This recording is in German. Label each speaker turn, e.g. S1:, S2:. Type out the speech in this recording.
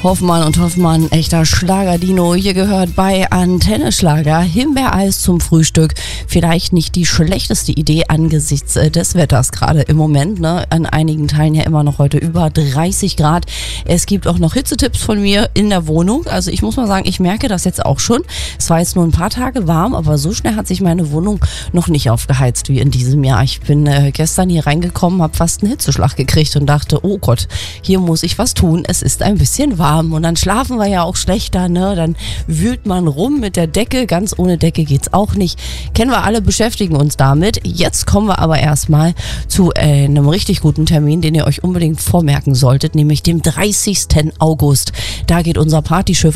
S1: Hoffmann und Hoffmann, echter Schlager-Dino. Hier gehört bei Antenne Schlager Himbeereis zum Frühstück. Vielleicht nicht die schlechteste Idee angesichts des Wetters gerade im Moment. Ne? An einigen Teilen ja immer noch heute über 30 Grad. Es gibt auch noch Hitzetipps von mir in der Wohnung. Also ich muss mal sagen, ich merke das jetzt auch schon. Es war jetzt nur ein paar Tage warm, aber so schnell hat sich meine Wohnung noch nicht aufgeheizt wie in diesem Jahr. Ich bin gestern hier reingekommen, habe fast einen Hitzeschlag gekriegt und dachte, oh Gott, hier muss ich was tun. Es ist ein bisschen warm. Und dann schlafen wir ja auch schlechter, ne? Dann wühlt man rum mit der Decke. Ganz ohne Decke geht's auch nicht. Kennen wir alle, beschäftigen uns damit. Jetzt kommen wir aber erstmal zu einem richtig guten Termin, den ihr euch unbedingt vormerken solltet, nämlich dem 30. August. Da geht unser Partyschiff